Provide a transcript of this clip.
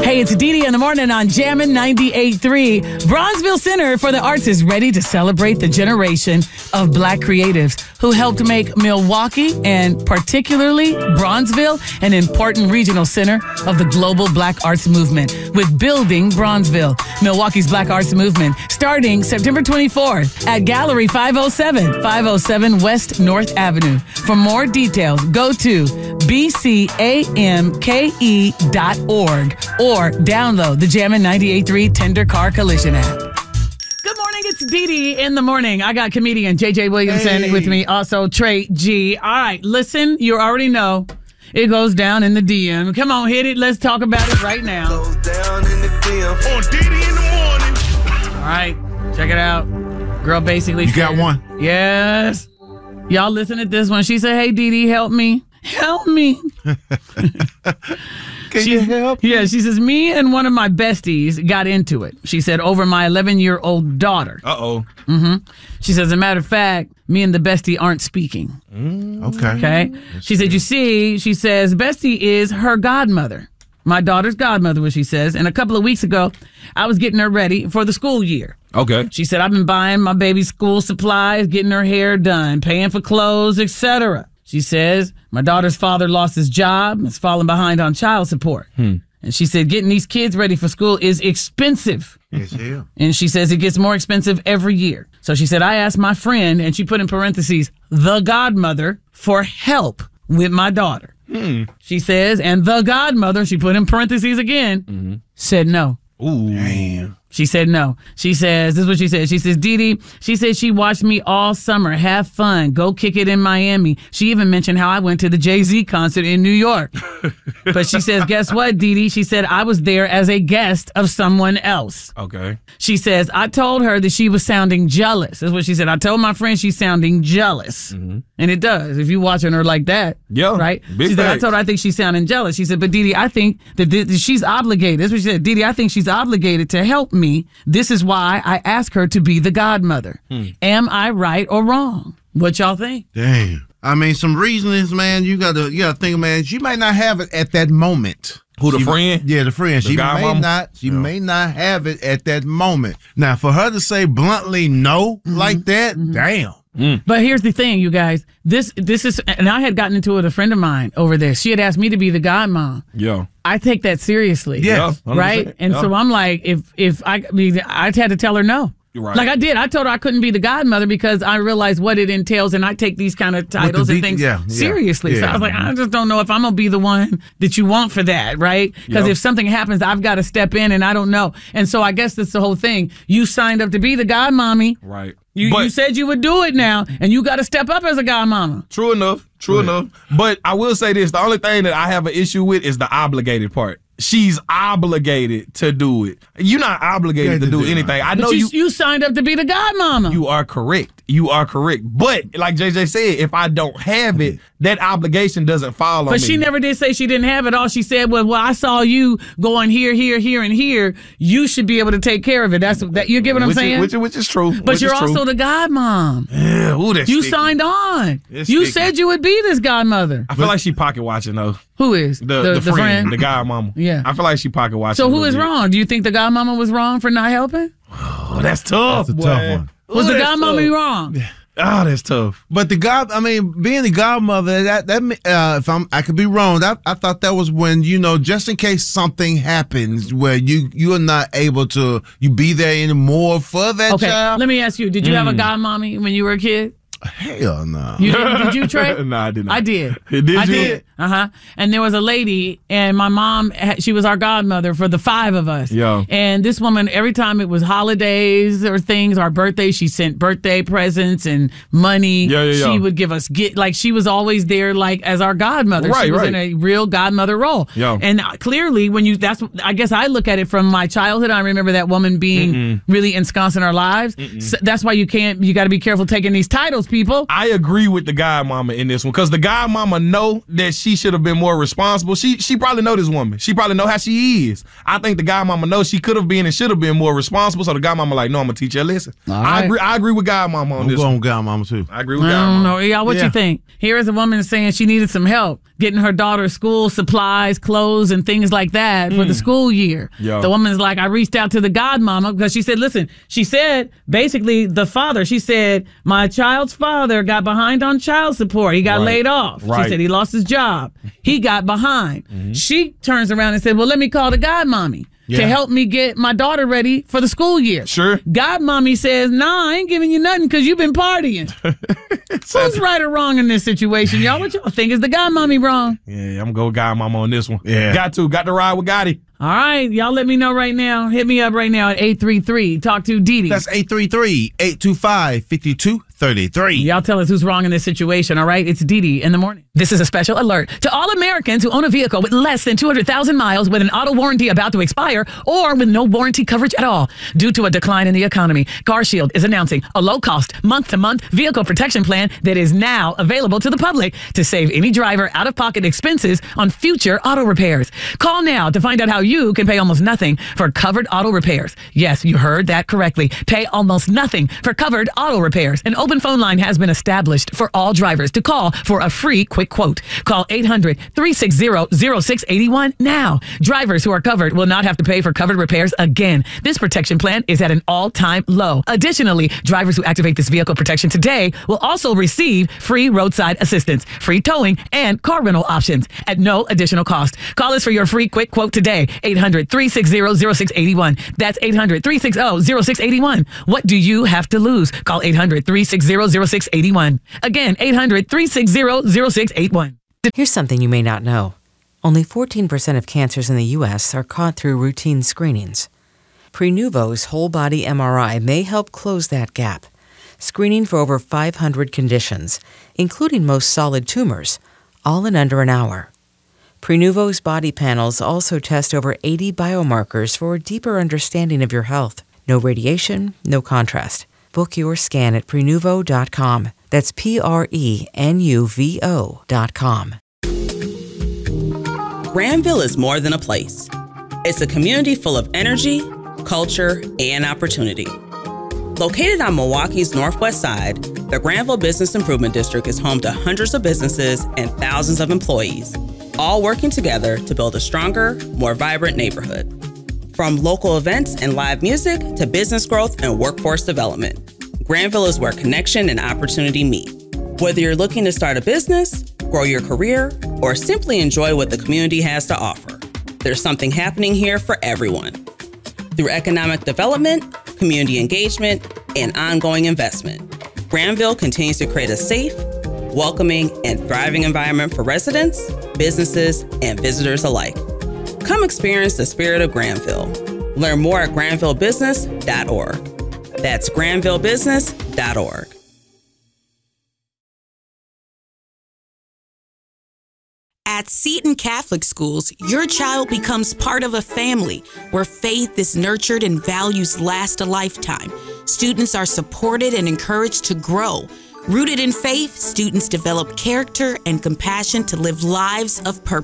Hey, it's Dee Dee in the morning on Jammin' 98.3. Bronzeville Center for the Arts is ready to celebrate the generation of Black creatives who helped make Milwaukee and particularly Bronzeville an important regional center of the global Black arts movement with Building Bronzeville, Milwaukee's Black arts movement, starting September 24th at Gallery 507 West North Avenue. For more details, go to bcamke.org or download the Jammin' 98.3 Tender Car Collision app. Good morning, it's Dee Dee in the morning. I got comedian J.J. Williamson with me, also Trey G. All right, listen, you already know it goes down in the DM. Come on, hit it. Let's talk about it right now. Goes down in the DM. On Dee Dee in the morning. All right, check it out. Girl basically said, got one? Yes. Y'all listen to this one. She said, hey, Dee Dee, help me. Help me. Can you help? Yeah, she says, me and one of my besties got into it. She said, over my 11-year-old daughter. Uh-oh. She says, as a matter of fact, me and the bestie aren't speaking. Okay. She said, you see, she says, bestie is her godmother. My daughter's godmother, what she says. And a couple of weeks ago, I was getting her ready for the school year. Okay. She said, I've been buying my baby's school supplies, getting her hair done, paying for clothes, etc. She says, my daughter's father lost his job and is falling behind on child support. And she said, getting these kids ready for school is expensive. Yes, yeah. And she says it gets more expensive every year. So she said, I asked my friend, and she put in parentheses, the godmother, for help with my daughter. She says, and the godmother, she put in parentheses again, said no. Ooh. Damn. She said no. She says, this is what she said. She says, Dee Dee, she said she watched me all summer, have fun, go kick it in Miami. She even mentioned how I went to the Jay-Z concert in New York. But she says, guess what, Dee Dee? She said, I was there as a guest of someone else. Okay. She says, I told her that she was sounding jealous. That's what she said. I told my friend she's sounding jealous. And it does. If you're watching her like that. Yeah. Right? Big She said, I facts. told her I think she's sounding jealous. She said, but Dee Dee, I think that she's obligated. That's what she said. Dee Dee, I think she's obligated to help me. This is why I asked her to be the godmother. Am I right or wrong? What y'all think? Damn. I mean, some reasonings, man. You gotta think, man. She might not have it at that moment. Who, the friend? Yeah, the friend. The She godmama? may not. She may not have it at that moment. Now, for her to say bluntly no like that, damn. But here's the thing, you guys. This is, and I had gotten into it with a friend of mine over this. She had asked me to be the godmom. Yeah. I take that seriously. Yeah. Right? 100%. And so I'm like, if I had to tell her no. Right. Like I did. I told her I couldn't be the godmother because I realized what it entails, and I take these kind of titles and things seriously. So I was like, I just don't know if I'm going to be the one that you want for that, right? Because if something happens, I've got to step in, and I don't know. And so I guess that's the whole thing. You signed up to be the godmommy. Right. You said you would do it now, and you got to step up as a godmama. True enough. But I will say this. The only thing that I have an issue with is the obligated part. She's obligated to do it. You're not obligated to do anything. I know you signed up to be the godmama. You are correct. But like JJ said, if I don't have it, that obligation doesn't fall on me. But she never did say she didn't have it. All she said was, well, I saw you going here, and here. You should be able to take care of it. That's that. You get what I'm saying? Which is true. But you're also the godmom. Yeah, ooh, that's you sticky. signed on. It's You sticky. said you would be this godmother. I feel like she pocket watching though. Who is? The friend, the godmama. Yeah. I feel like she pocket watching. So a who little is bit. wrong? Do you think the godmama was wrong for not helping? Oh, that's tough. That's a tough one. Was the godmama wrong? Oh, that's tough. But being the godmother, if I could be wrong, I thought that was when, just in case something happens where you are not able to be there anymore for that Okay, child. let me ask you, did you have a godmommy when you were a kid? Hell no. You didn't? Did you, Trey? No, I did not. I did. Did you? I did. And there was a lady, and my mom, she was our godmother for the 5 of us. Yeah. And this woman, every time it was holidays or things, our birthdays, she sent birthday presents and money. Yeah. She would give us she was always there, like as our godmother. Right, she was right. in a real godmother role. Yeah. And clearly, I guess I look at it from my childhood. I remember that woman being really ensconced in our lives. So that's why you got to be careful taking these titles, people. I agree with the godmama in this one because the godmama know that she should have been more responsible. She probably know this woman. She probably know how she is. I think the godmama knows she could have been and should have been more responsible. So the godmama like, no, I'm gonna teach you a lesson. Right. I agree with godmama on I'm this going one. godmama too. I agree with I godmama. don't know. Y'all, what you think? Here is a woman saying she needed some help. getting her daughter school supplies, clothes, and things like that for the school year. Yeah. The woman's like, I reached out to the godmama because she said, listen, she said, basically the father, she said, my child's father got behind on child support. He got laid off. She said he lost his job. He got behind. She turns around and said, well, let me call the godmommy to help me get my daughter ready for the school year. Sure. Godmommy says, nah, I ain't giving you nothing because you've been partying. Who's right or wrong in this situation, y'all? What y'all think? Is the godmommy wrong? Yeah, I'm going to go godmama on this one. Yeah. Got to ride with Gotti. All right, y'all let me know right now. Hit me up right now at 833. Talk to Didi. That's 833-825-5233. Y'all tell us who's wrong in this situation, all right? It's Didi in the morning. This is a special alert to all Americans who own a vehicle with less than 200,000 miles with an auto warranty about to expire or with no warranty coverage at all. Due to a decline in the economy, CarShield is announcing a low-cost, month-to-month vehicle protection plan that is now available to the public to save any driver out-of-pocket expenses on future auto repairs. Call now to find out how you can pay almost nothing for covered auto repairs. Yes, you heard that correctly. Pay almost nothing for covered auto repairs. An open phone line has been established for all drivers to call for a free quick quote. Call 800-360-0681 now. Drivers who are covered will not have to pay for covered repairs again. This protection plan is at an all-time low. Additionally, drivers who activate this vehicle protection today will also receive free roadside assistance, free towing, and car rental options at no additional cost. Call us for your free quick quote today. 800-360-0681. That's 800-360-0681. What do you have to lose? Call 800-360-0681. Again, 800-360-0681. Here's something you may not know. Only 14% of cancers in the U.S. are caught through routine screenings. Prenuvo's whole-body MRI may help close that gap, screening for over 500 conditions, including most solid tumors, all in under an hour. Prenuvo's body panels also test over 80 biomarkers for a deeper understanding of your health. No radiation, no contrast. Book your scan at Prenuvo.com. That's Prenuvo.com. Granville is more than a place. It's a community full of energy, culture, and opportunity. Located on Milwaukee's northwest side, the Granville Business Improvement District is home to hundreds of businesses and thousands of employees, all working together to build a stronger, more vibrant neighborhood. From local events and live music to business growth and workforce development, Granville is where connection and opportunity meet. Whether you're looking to start a business, grow your career, or simply enjoy what the community has to offer, there's something happening here for everyone. Through economic development, community engagement, and ongoing investment, Granville continues to create a safe, welcoming, and thriving environment for residents, businesses, and visitors alike. Come experience the spirit of Granville. Learn more at granvillebusiness.org. That's granvillebusiness.org. At Seton Catholic Schools, your child becomes part of a family where faith is nurtured and values last a lifetime. Students are supported and encouraged to grow. Rooted in faith, students develop character and compassion to live lives of purpose.